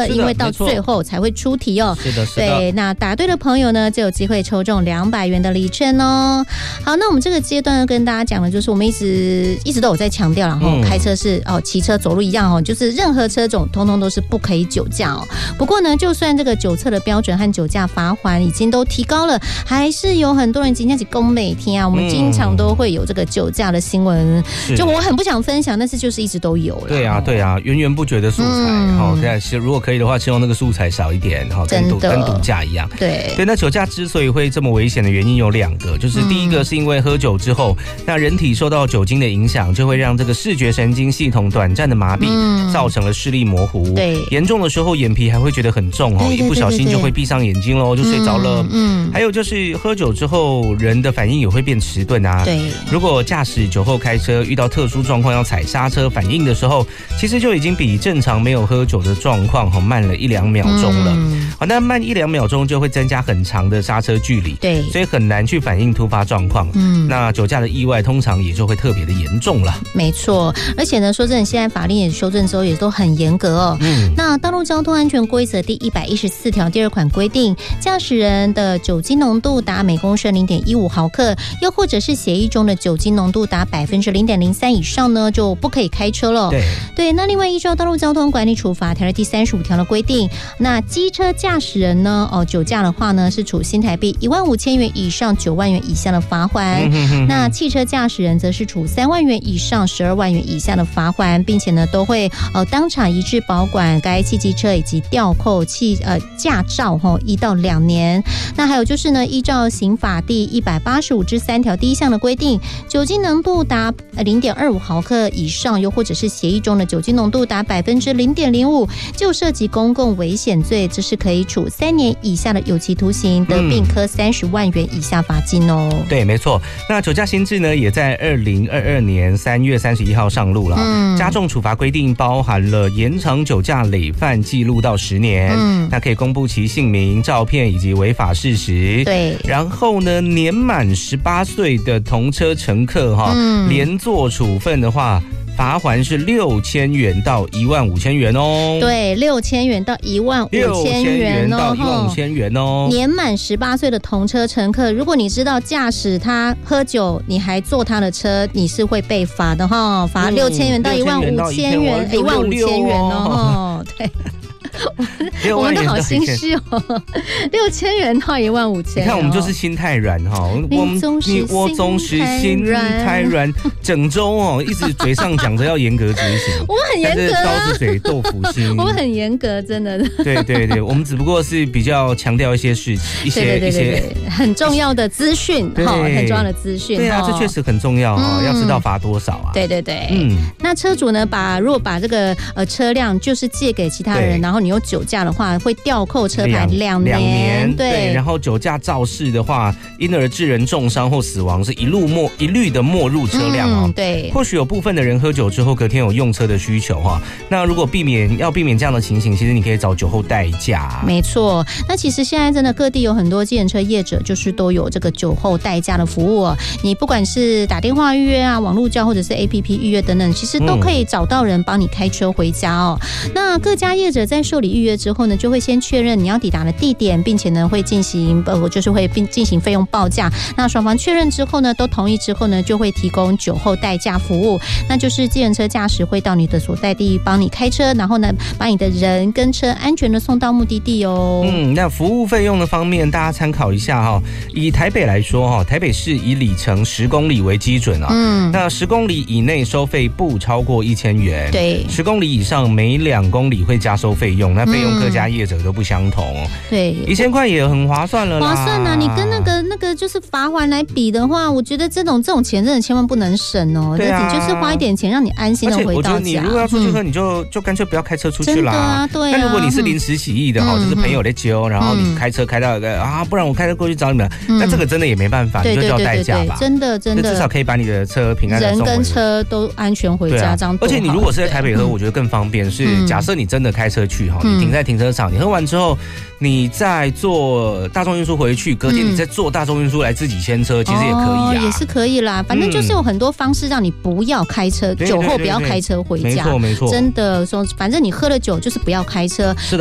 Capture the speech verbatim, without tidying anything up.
了，因为到最后才会出题哦。 是的，是的。 对，那答对的朋友呢，就有机会抽中两百元的礼券哦。好，那我们这个阶段呢，跟大家讲的就是，我们一直一直都有在强调，然后开车是哦，骑车走路一样哦，就是任何车种通通都是不可以酒驾哦。不过呢，就算这个酒测的标准和酒驾罚锾已经都提高了，还是有很多人今天是公每天啊，我们经常都会有这个酒驾的新闻，就我很不想分享，但是就是一直都有了。 对啊，对啊，源源不绝的素材哈。对、嗯，如果可以的话，希望那个素材少一点哈，跟毒跟毒驾一样。 对对，那酒驾之所以会这么危险的原因有两个，就是第一个是因为喝酒之后，嗯、那人体受到酒精的影响，就会让这个视觉神经系统短暂的麻痹，嗯、造成了视力模糊。 对， 严重的时候眼皮还会觉得很重哦，一不小心就会闭上眼睛喽，就睡着了。嗯，还有就是喝酒之后人的反应也会变迟钝啊。 对，如果驾驶酒后开车遇到特殊状况要踩刹车反应的时候，其实就已经比正常没有喝酒的状况慢了一两秒钟了。嗯，那慢一两秒钟就会增加很长的刹车距离， 对， 所以很难去反应突发状况。嗯，那酒驾的意外通常也就会特别的严重了。 没错，而且呢，说真的，现在法令也修正之后也都很严格哦。嗯，那道路交通安全规则第一百一十四条第二款规定，驾驶人的酒精浓度达每公升零点一五毫克，又或者是血液中的酒精浓度达百分之零点零三以上呢，就不可以开车了。 对对，那另外依照道路交通管理处罚条的第三十五条的规定，那机车驾驶人呢，哦酒驾的话呢，是处新台币一万五千元以上九万元以下的罚锾。嗯、那汽车驾驶人则是处三万元以上十二万元以下的罚锾，并且呢都会呃当场移至保管该汽机车以及吊扣汽呃驾照哈一到两年。那还有就是呢，依照刑法第一百八十五之三条第一项的规定，酒精浓度达零点二五毫克以上，又或者是血液中的酒精浓度达百分之零点零五，就涉及公共危险罪，这是可以处三年以下的有期徒刑，得并科三十万元以下罚金哦。 嗯、对，没错。那酒驾新制呢，也在二零二二年三月三十一号上路了。嗯，加重处罚规定包含了延长酒驾累犯记录到十年，嗯，那可以公布其姓名、照片以及违法事实。 对， 然后呢，年满十八岁的同车乘客哈，嗯、连坐处分的话，罚锾是六千元到一万五千元哦。 对，六千元到一万五千元哦。 到一万五千元哦。 年满十八岁的同车乘客，如果你知道驾驶他喝酒，你还坐他的车，你是会被罚的哈，罚六千元到一万五千元，一万五千元哦。对。我们都好心虚哦，六千元到一万五千。 你看，我们就是心太软哈，我们你我总是心太软，整周哦一直嘴上讲着要严格执行， 我们很严格、啊， 刀子嘴豆腐心， 我们很严格，真的。 对对对，我们只不过是比较强调一些事情，一些对对对对对一些很重要的资讯，哈，很重要的资讯。 对啊，这确实很重要哈、嗯，要知道罚多少啊。 对对对，嗯，那车主呢，把如果把这个呃车辆就是借给其他人，然后你有酒驾的话，会吊扣车牌两年。两年， 对。对，然后酒驾肇事的话，因而致人重伤或死亡，是一路没一律的没入车辆哦、 嗯。对。 或许有部分的人喝酒之后，隔天有用车的需求哈。那如果避免要避免这样的情形，其实你可以找酒后代驾。 没错。那其实现在真的各地有很多计程车业者，就是都有这个酒后代驾的服务哦。你不管是打电话预约啊、网络叫或者是 A P P 预约等等，其实都可以找到人帮你开车回家哦。嗯、那各家业者在受理预约之后呢，就会先确认你要抵达的地点，并且呢会进行呃就是会并进行费用报价。那双方确认之后呢，都同意之后呢，就会提供酒后代驾服务。那就是计程车驾驶会到你的所在地帮你开车，然后呢把你的人跟车安全的送到目的地哦。 嗯，那服务费用的方面，大家参考一下哈。以台北来说哈，台北市以里程十公里为基准啊。嗯。那十公里以内收费不超过一千元。 对。 十公里以上每两公里会加收费用，那费用各家业者都不相同。 对。 一千块也很划算了啦。 划算啊！你跟那个那个就是罚锾来比的话，我觉得这种这种钱真的千万不能省哦。对啊。你就是花一点钱让你安心的回到家。而且我觉得你如果要出去喝，嗯、你就就干脆不要开车出去啦。 啊，对啊。 那如果你是临时起意的哈、嗯，就是朋友在揪，然后你开车开到啊，不然我开车过去找你们，嗯、那这个真的也没办法，你就叫代驾吧。 真的真的。 至少可以把你的车平安的送回。 人跟车都安全回家，这样。 而且你如果是在台北喝，我觉得更方便。是假设你真的开车去哈，你停在停车场，你喝完之后，你再坐大众运输回去，隔天你再坐大众运输来自己牵车，其实也可以啊， 也是可以啦。反正就是有很多方式让你不要开车，酒后不要开车回家。 没错没错， 真的说，反正你喝了酒就是不要开车。 是的。